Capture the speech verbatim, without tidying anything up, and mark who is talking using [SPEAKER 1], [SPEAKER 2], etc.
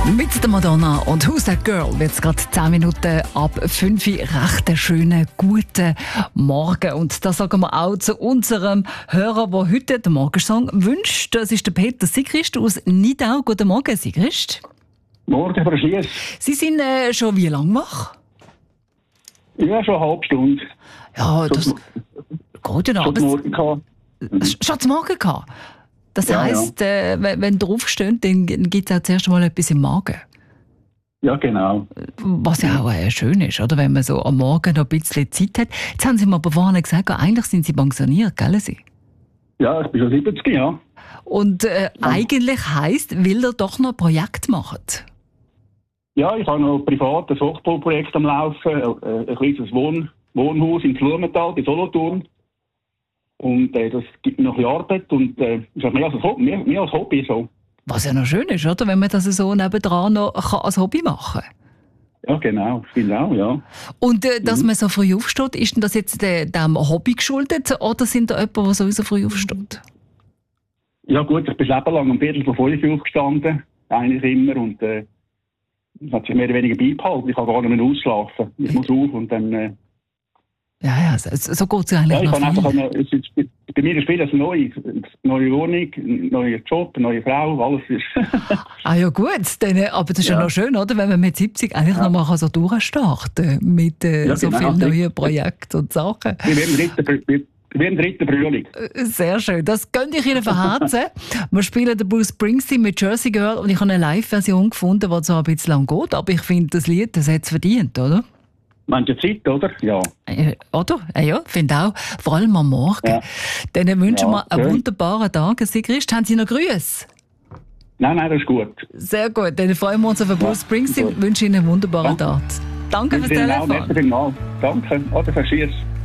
[SPEAKER 1] Mit der Madonna und «Who's That Girl» wird es gerade zehn Minuten ab fünf Uhr. Recht einen schönen, guten Morgen. Und das sagen wir auch zu unserem Hörer, der heute den Morgensong wünscht. Das ist der Peter Sigrist aus Nidau. Guten Morgen, Sigrist.
[SPEAKER 2] Morgen, Frau Schiess.
[SPEAKER 1] Sie sind äh, schon wie lange wach?
[SPEAKER 2] Ja, schon eine halbe Stunde.
[SPEAKER 1] Ja, das geht ja noch.
[SPEAKER 2] Schon morgen gehabt.
[SPEAKER 1] Schon zum Morgen gehabt? Das
[SPEAKER 2] Ja,
[SPEAKER 1] heisst, ja. Äh, wenn, wenn ihr aufsteht, dann gibt es auch zuerst mal etwas im Magen.
[SPEAKER 2] Ja, genau.
[SPEAKER 1] Was ja auch äh, schön ist, oder? Wenn man so am Morgen noch ein bisschen Zeit hat. Jetzt haben Sie mir aber vorhin gesagt, eigentlich sind Sie pensioniert, gell? Sie?
[SPEAKER 2] Ja, ich bin schon siebzig, ja.
[SPEAKER 1] Und äh, ja. eigentlich heisst, will er doch noch ein Projekt machen?
[SPEAKER 2] Ja, ich habe noch privat ein Hochbauprojekt am Laufen, äh, ein kleines Wohn Wohnhaus in Blumenthal, bei Solothurn. Und äh, das gibt mir noch ein bisschen Arbeit und äh, ist auch mehr als, Hobby, mehr, mehr als Hobby so.
[SPEAKER 1] Was ja noch schön ist, oder? Wenn man das so nebendran noch kann als Hobby machen kann.
[SPEAKER 2] Ja, genau. Ich finde auch, ja.
[SPEAKER 1] Und äh, dass
[SPEAKER 2] mhm.
[SPEAKER 1] man so früh aufsteht, ist denn das jetzt äh, dem Hobby geschuldet oder sind da jemand, der sowieso früh aufsteht?
[SPEAKER 2] Ja gut, ich bin Leben lang um Viertel vor fünf aufgestanden, eigentlich immer. Und äh, das hat sich mehr oder weniger beibehalten. Ich kann gar nicht mehr ausschlafen. Ich muss auf und dann... Äh,
[SPEAKER 1] Ja, ja, so, so geht es ja eigentlich
[SPEAKER 2] ja, ich
[SPEAKER 1] noch
[SPEAKER 2] kann
[SPEAKER 1] viel.
[SPEAKER 2] Einfach eine, es ist, bei mir ist wieder eine neue, neue Wohnung, ein neuer Job, eine neue Frau, alles ist...
[SPEAKER 1] Ah ja gut, dann, aber das ist ja. ja noch schön, oder? Wenn man mit siebzig eigentlich ja. noch mal so durchstarten kann mit äh,
[SPEAKER 2] ja,
[SPEAKER 1] so
[SPEAKER 2] genau.
[SPEAKER 1] vielen neuen Projekten und Sachen.
[SPEAKER 2] Wir werden im dritten Frühling.
[SPEAKER 1] Sehr schön, das gönne ich Ihnen von Herzen. Wir spielen den Bruce Springsteen mit Jersey Girl und ich habe eine Live-Version gefunden, die zwar ein bisschen lang geht, aber ich finde, das Lied, das hat es verdient, oder?
[SPEAKER 2] Meinst du Zeit, oder? Ja.
[SPEAKER 1] Äh, oder? Äh, ja, finde auch. Vor allem am Morgen. Ja. Dann wünschen wir ja, einen wunderbaren Tag. Sigrist, haben Sie noch Grüße?
[SPEAKER 2] Nein, nein, das ist gut.
[SPEAKER 1] Sehr gut. Dann freuen wir uns auf Bruce Springsteen und wünschen Ihnen einen wunderbaren Tag. Danke fürs Telefon.
[SPEAKER 2] Danke. Danke. Oder verschießt.